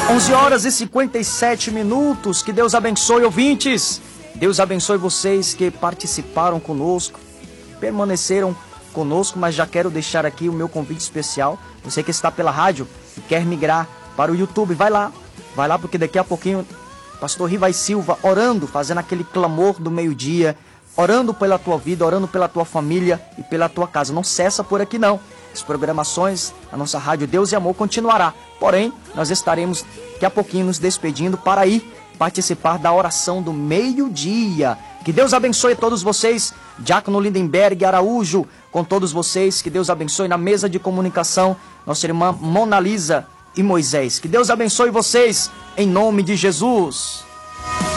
11h57. Que Deus abençoe, ouvintes. Deus abençoe vocês que participaram conosco, permaneceram conosco, mas já quero deixar aqui o meu convite especial. Você que está pela rádio e quer migrar para o YouTube, vai lá porque daqui a pouquinho Pastor Rivai Silva orando, fazendo aquele clamor do meio-dia, orando pela tua vida, orando pela tua família e pela tua casa. Não cessa por aqui não. As programações, a nossa rádio Deus e Amor continuará. Porém, nós estaremos daqui a pouquinho nos despedindo para ir participar da oração do meio-dia. Que Deus abençoe todos vocês. Diácono Lindenberg Araújo, com todos vocês. Que Deus abençoe na mesa de comunicação nossa irmã Mona Lisa e Moisés. Que Deus abençoe vocês em nome de Jesus.